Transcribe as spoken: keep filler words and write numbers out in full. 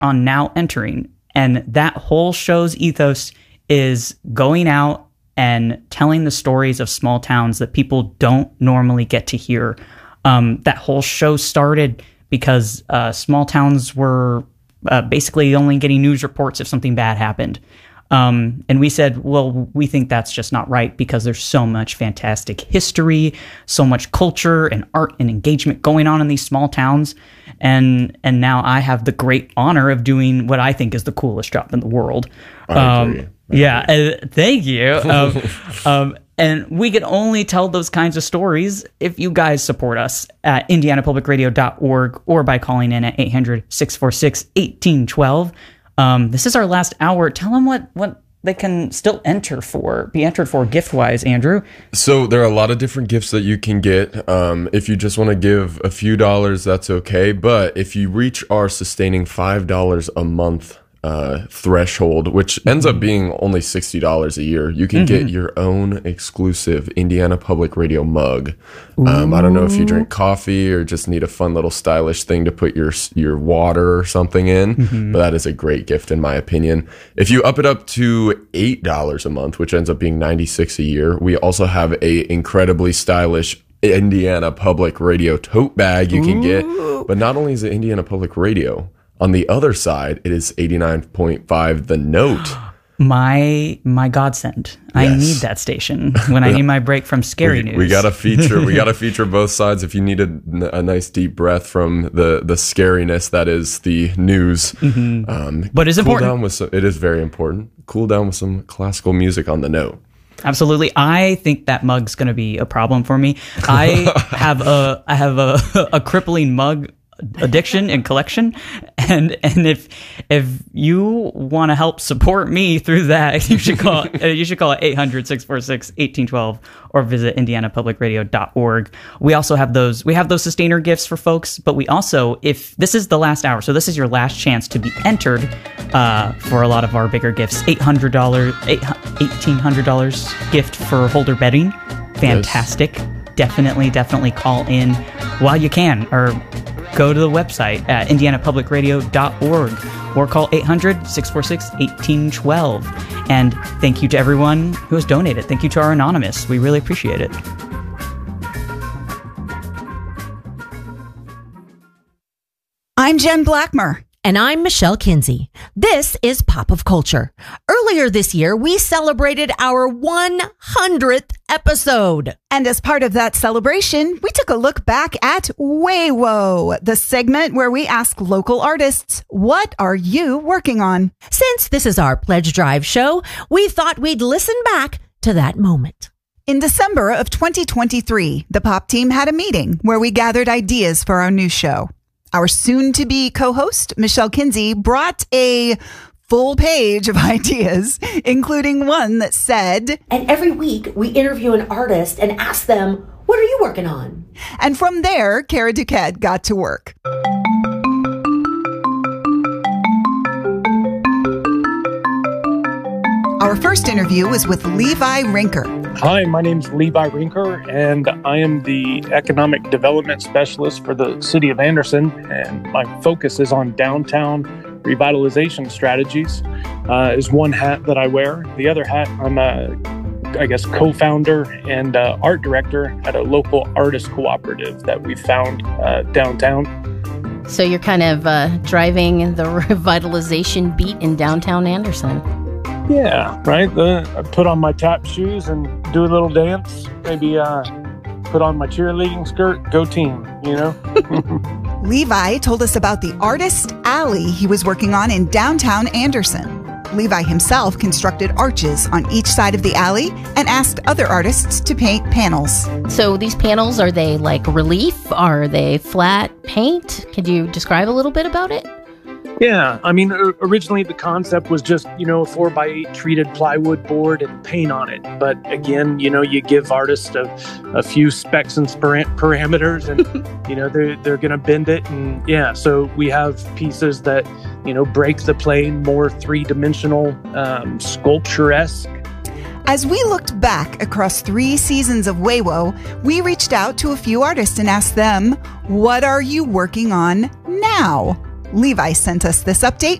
on Now Entering. And that whole show's ethos is going out and telling the stories of small towns that people don't normally get to hear. Um, that whole show started because uh, small towns were uh, basically only getting news reports if something bad happened. Um, and we said, well, we think that's just not right because there's so much fantastic history, so much culture and art and engagement going on in these small towns. And and now I have the great honor of doing what I think is the coolest job in the world. I agree. Um, yeah, uh, thank you. Um, um, and we can only tell those kinds of stories if you guys support us at indiana public radio dot org or by calling in at eight hundred, six four six, one eight one two. Um, this is our last hour. Tell them what, what they can still enter for, be entered for gift-wise, Andrew. So there are a lot of different gifts that you can get. Um, if you just want to give a few dollars, that's okay. But if you reach our sustaining five dollars a month uh, threshold, which ends up being only sixty dollars a year, you can mm-hmm. get your own exclusive Indiana Public Radio mug. Um, I don't know if you drink coffee or just need a fun little stylish thing to put your your water or something in, mm-hmm. but that is a great gift in my opinion. If you up it up to eight dollars a month, which ends up being ninety-six dollars a year, we also have a incredibly stylish Indiana Public Radio tote bag you can Ooh. get. But not only is it Indiana Public Radio, on the other side, it is eighty-nine point five The Note. My my godsend. Yes. I need that station when I need my break from scary we, news. We got to feature. We got to feature both sides. If you need a, a nice deep breath from the the scariness that is the news, mm-hmm. um, but it's cool important. Down with some, it is very important. Cool down with some classical music on the Note. Absolutely. I think that mug's going to be a problem for me. I have a I have a, a crippling mug addiction and collection, and and if if you want to help support me through that, you should call you should call eight hundred, six four six, one eight one two or visit indiana public radio dot org. We also have those we have those sustainer gifts for folks, but we also, if this is the last hour, so this is your last chance to be entered uh, for a lot of our bigger gifts. eight hundred dollars eighteen hundred dollars gift for Holder Bedding. Fantastic. Yes. Definitely, definitely call in while you can, or go to the website at indiana public radio dot org or call eight hundred, six four six, one eight one two. And thank you to everyone who has donated. Thank you to our Anonymous. We really appreciate it. I'm Jen Blackmer. And I'm Michelle Kinsey. This is Pop of Culture. Earlier this year, we celebrated our one hundredth episode. And as part of that celebration, we took a look back at Waywo, the segment where we ask local artists, what are you working on? Since this is our Pledge Drive show, we thought we'd listen back to that moment. In December of twenty twenty-three, the Pop team had a meeting where we gathered ideas for our new show. Our soon-to-be co-host, Michelle Kinsey, brought a full page of ideas, including one that said, and every week we interview an artist and ask them, what are you working on? And from there, Kara Duquette got to work. Our first interview was with Levi Rinker. Hi, my name's Levi Rinker, and I am the Economic Development Specialist for the City of Anderson, and my focus is on downtown revitalization strategies. Uh, is one hat that I wear. The other hat, I'm a, I guess, co-founder and uh, art director at a local artist cooperative that we found uh, downtown. So you're kind of uh, driving the revitalization beat in downtown Anderson. Yeah, right. The, I put on my tap shoes and do a little dance. Maybe uh, put on my cheerleading skirt. Go team, you know? Levi told us about the Artist Alley he was working on in downtown Anderson. Levi himself constructed arches on each side of the alley and asked other artists to paint panels. So these panels, are they like relief? Are they flat paint? Could you describe a little bit about it? Yeah, I mean, originally the concept was just, you know, a four by eight treated plywood board and paint on it. But again, you know, you give artists a, a few specs and parameters and, you know, they're, they're going to bend it. And yeah, so we have pieces that, you know, break the plane, more three-dimensional, um, sculpture-esque. As we looked back across three seasons of Waywo, we reached out to a few artists and asked them, what are you working on now? Levi sent us this update